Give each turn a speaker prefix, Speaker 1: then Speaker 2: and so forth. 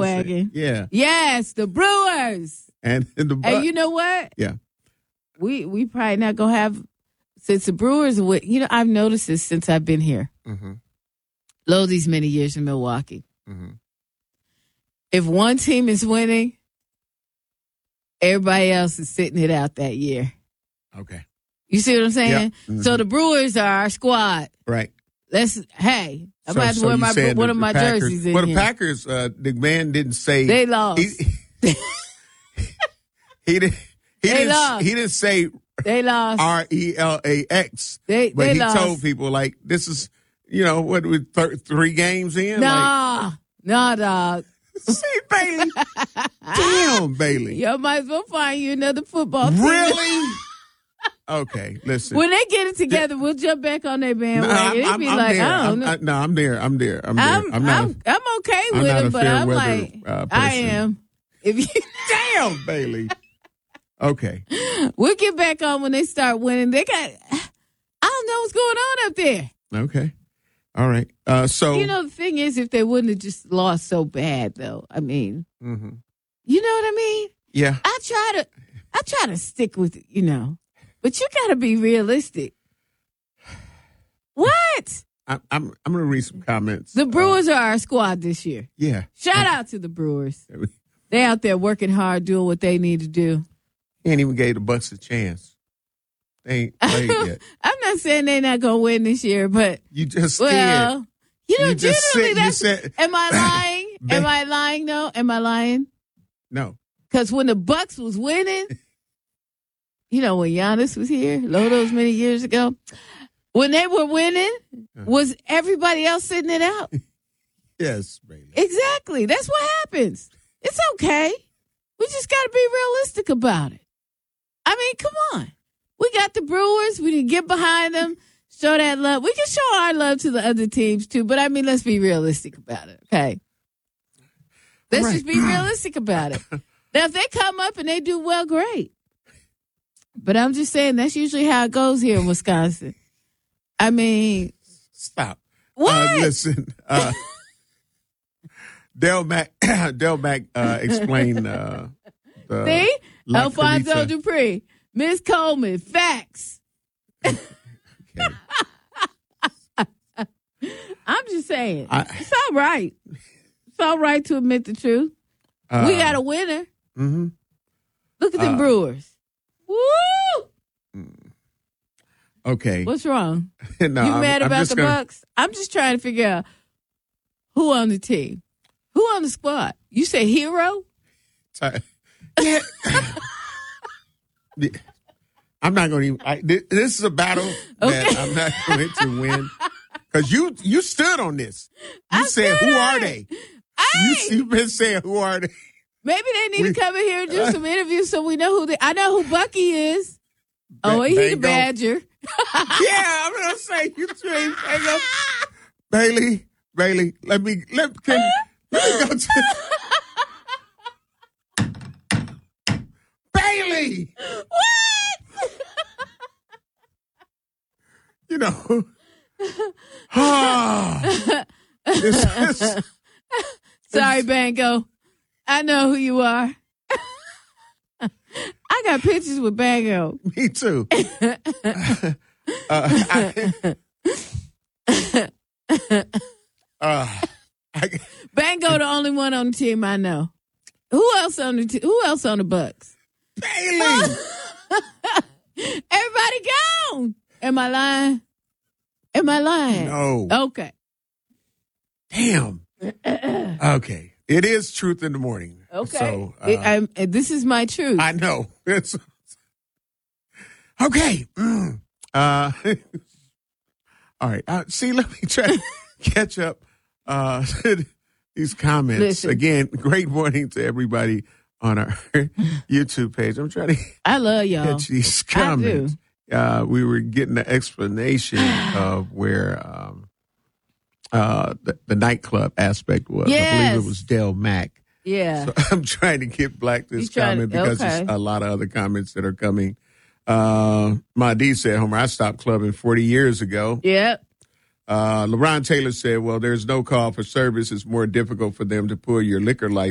Speaker 1: bandwagon.
Speaker 2: Yeah.
Speaker 1: Yes, the Brewers.
Speaker 2: And the Bucks.
Speaker 1: And you know what?
Speaker 2: Yeah.
Speaker 1: We probably not going to have, since the Brewers, I've noticed this since I've been here.
Speaker 2: Mm-hmm.
Speaker 1: These many years in Milwaukee.
Speaker 2: Mm-hmm.
Speaker 1: If one team is winning, everybody else is sitting it out that year.
Speaker 2: Okay.
Speaker 1: You see what I'm saying?
Speaker 2: Yep. Mm-hmm.
Speaker 1: So the Brewers are our squad.
Speaker 2: Right.
Speaker 1: I'm about to wear one of my
Speaker 2: Packers,
Speaker 1: jerseys in
Speaker 2: Well, the
Speaker 1: here.
Speaker 2: Packers, the man didn't say.
Speaker 1: They lost.
Speaker 2: He didn't say
Speaker 1: they lost.
Speaker 2: RELAX.
Speaker 1: They
Speaker 2: he
Speaker 1: lost.
Speaker 2: told people, like, this is, what, with 3 games in?
Speaker 1: Nah, dog.
Speaker 2: See, Bailey. Damn, Bailey.
Speaker 1: Yo, might as well find you another football team.
Speaker 2: Really? Okay, listen.
Speaker 1: When they get it together, we'll jump back on their bandwagon. It'd be like,
Speaker 2: there.
Speaker 1: I don't know.
Speaker 2: I'm there. I'm
Speaker 1: okay with
Speaker 2: not
Speaker 1: it,
Speaker 2: a
Speaker 1: but
Speaker 2: fair
Speaker 1: I'm
Speaker 2: weather,
Speaker 1: like,
Speaker 2: person.
Speaker 1: I am. If you
Speaker 2: Damn, Bailey. Okay.
Speaker 1: We'll get back on when they start winning. I don't know what's going on up there.
Speaker 2: Okay. All right. So
Speaker 1: the thing is, if they wouldn't have just lost so bad, though, I mean,
Speaker 2: mm-hmm.
Speaker 1: You know what I mean?
Speaker 2: Yeah.
Speaker 1: I try to stick with it, but you got to be realistic. What?
Speaker 2: I'm going to read some comments.
Speaker 1: The Brewers are our squad this year.
Speaker 2: Yeah.
Speaker 1: Shout out to the Brewers. They out there working hard, doing what they need to do.
Speaker 2: He ain't even gave the Bucks a chance. They ain't played yet.
Speaker 1: I'm not saying they're not going to win this year, but
Speaker 2: you just
Speaker 1: generally
Speaker 2: that's.
Speaker 1: Am I lying? Am I lying? No. Am I lying?
Speaker 2: No.
Speaker 1: Because when the Bucks was winning, when Giannis was here, those many years ago, when they were winning, was everybody else sitting it out?
Speaker 2: Yes, baby.
Speaker 1: Exactly. That's what happens. It's okay. We just got to be realistic about it. I mean, come on. We got the Brewers. We can get behind them, show that love. We can show our love to the other teams, too. But, I mean, let's be realistic about it, okay? Let's just be realistic about it. Now, if they come up and they do well, great. But I'm just saying that's usually how it goes here in Wisconsin. I mean.
Speaker 2: Stop.
Speaker 1: What?
Speaker 2: Listen. Del Mac explained the
Speaker 1: See?
Speaker 2: La
Speaker 1: Alfonso
Speaker 2: Carita.
Speaker 1: Dupree. Miss Coleman. Facts.
Speaker 2: Okay.
Speaker 1: I'm just saying. It's all right. It's all right to admit the truth. We got a winner.
Speaker 2: Mm-hmm.
Speaker 1: Look at the Brewers. Woo!
Speaker 2: Okay.
Speaker 1: What's wrong?
Speaker 2: No,
Speaker 1: You mad about the
Speaker 2: gonna,
Speaker 1: Bucks? I'm just trying to figure out who on the team. Who on the squad? You say Hero?
Speaker 2: Yeah. I'm not going to even. This is a battle that I'm not going to win. Because you stood on this. You said, who are they? You've been saying, who are they?
Speaker 1: Maybe they need to come in here and do some interviews so we know who I know who Bucky is. He's a Badger.
Speaker 2: Yeah, I'm going to say, you dream, Bailey, let me go to Bailey.
Speaker 1: What? Sorry, Bango. I know who you are. I got pictures with Bango.
Speaker 2: Me too.
Speaker 1: Bango, the only one on the team I know. Who else on the Bucks?
Speaker 2: Bailey.
Speaker 1: Everybody gone. Am I lying?
Speaker 2: No.
Speaker 1: Okay.
Speaker 2: Damn. Okay. It is truth in the morning.
Speaker 1: Okay.
Speaker 2: So,
Speaker 1: this is my truth.
Speaker 2: I know. It's okay. All right. See, let me try to catch up these comments.
Speaker 1: Listen.
Speaker 2: Again, great morning to everybody on our YouTube page. I'm trying to
Speaker 1: I love y'all.
Speaker 2: catch these comments. We were getting the explanation of where the nightclub aspect was.
Speaker 1: Yes.
Speaker 2: I believe it was Del Mac.
Speaker 1: Yeah.
Speaker 2: So I'm trying to get black this comment because there's a lot of other comments that are coming. Mahdi said, Homer, I stopped clubbing 40 years ago.
Speaker 1: Yep.
Speaker 2: LeBron Taylor said, well, there's no call for service. It's more difficult for them to pull your liquor license.